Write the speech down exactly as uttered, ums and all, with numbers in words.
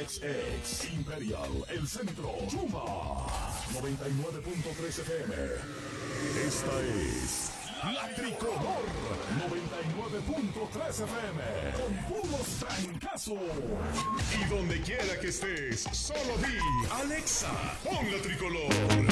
Ex Ex Imperial, El Centro, Yuma, noventa y nueve punto tres F M. Esta es La Tricolor, noventa y nueve punto tres F M, con puros trancazos. Y donde quiera que estés, solo di, Alexa, pon La Tricolor.